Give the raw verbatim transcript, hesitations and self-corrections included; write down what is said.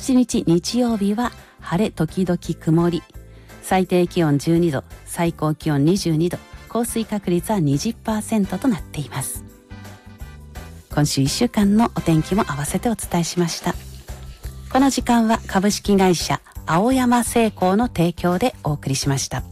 しちにち日曜日は晴れ時々曇り、最低気温じゅうにど、最高気温にじゅうにど、降水確率は にじゅっパーセント となっています。今週いっしゅうかんのお天気も合わせてお伝えしました。この時間は株式会社青山製鋼の提供でお送りしました。